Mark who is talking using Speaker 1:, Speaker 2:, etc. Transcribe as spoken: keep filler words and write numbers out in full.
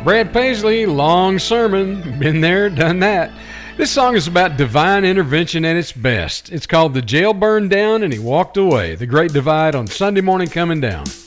Speaker 1: Brad Paisley, long sermon. Been there, done that. This song is about divine intervention at its best. It's called The Jail Burned Down and He Walked Away. The Great Divide on Sunday Morning Coming Down.